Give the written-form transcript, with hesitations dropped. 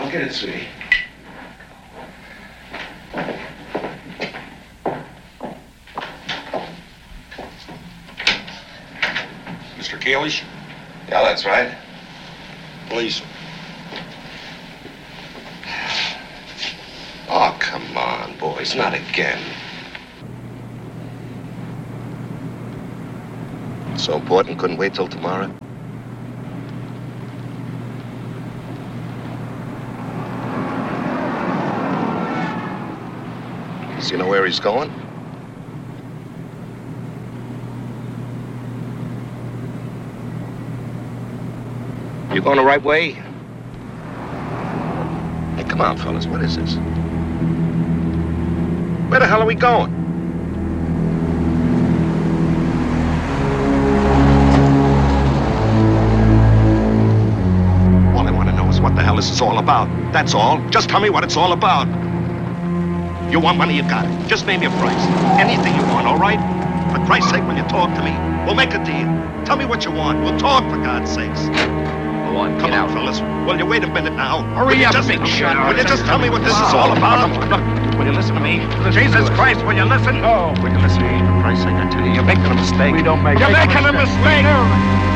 I'll get it, sweetie. Mr. Kalish? Yeah, that's right. Please. Oh, come on, boys. Not again. So important, couldn't wait till tomorrow? Does he know where he's going? You going the right way? Hey, come on, fellas. What is this? Where the hell are we going? All I want to know is what the hell this is all about. That's all. Just tell me what it's all about. You want money, you got it. Just name your price. Anything you want, all right? For Christ's sake, will you talk to me? We'll make a deal. Tell me what you want. We'll talk, for God's sakes. Go on, Come get on, out. fellas. Will you wait a minute now? Hurry up, big shot. Will you just tell me what this is all about? Look, will you listen to me? Jesus Christ, will you listen? Oh, will you listen to me? For Christ's sake, I tell you, you're making a mistake. We don't make You're making a mistake.